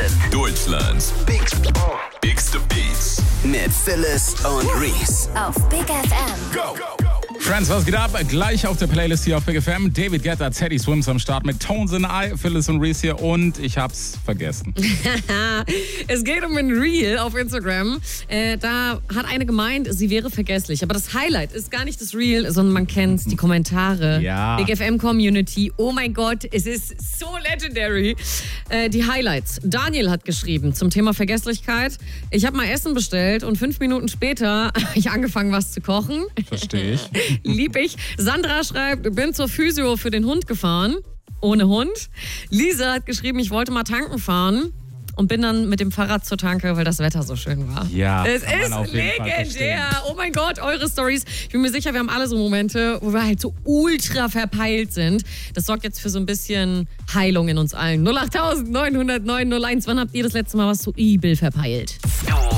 Deutschlands bigste Beats. Mit Phyllis und Reese. Auf Big FM. Go! Friends, was geht ab? Gleich auf der Playlist hier auf Big FM. David Guetta, Teddy Swims am Start mit Tones in the Eye, Phyllis und Reese hier und ich hab's vergessen. Es geht um ein Reel auf Instagram. Da hat eine gemeint, sie wäre vergesslich. Aber das Highlight ist gar nicht das Reel, sondern man kennt die Kommentare. Ja. Big FM Community. Oh mein Gott, es ist so legendary. Die Highlights. Daniel hat geschrieben zum Thema Vergesslichkeit. Ich habe mal Essen bestellt und 5 Minuten später habe ich angefangen, was zu kochen. Verstehe ich. Lieb ich. Sandra schreibt, bin zur Physio für den Hund gefahren. Ohne Hund. Lisa hat geschrieben, ich wollte mal tanken fahren. Und bin dann mit dem Fahrrad zur Tanke, weil das Wetter so schön war. Ja, es kann man auf ist jeden Fall legendär. verstehen. Oh mein Gott, eure Stories. Ich bin mir sicher, wir haben alle so Momente, wo wir halt so ultra verpeilt sind. Das sorgt jetzt für so ein bisschen Heilung in uns allen. 08900 901. Wann habt ihr das letzte Mal was so übel verpeilt?